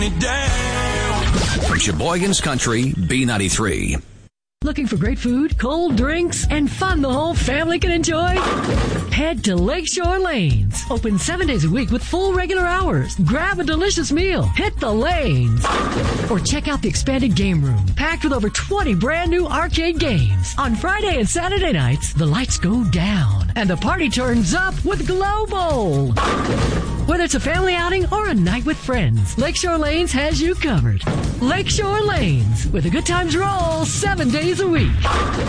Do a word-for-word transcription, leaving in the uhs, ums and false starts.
From Sheboygan's Country, B ninety-three. Looking for great food, cold drinks, and fun the whole family can enjoy? Head to Lakeshore Lanes. Open seven days a week with full regular hours. Grab a delicious meal. Hit the lanes. Or check out the expanded game room, packed with over twenty brand new arcade games. On Friday and Saturday nights, the lights go down and the party turns up with Glow Bowl. Whether it's a family outing or a night with friends, Lakeshore Lanes has you covered. Lakeshore Lanes, with a good times roll seven days a week.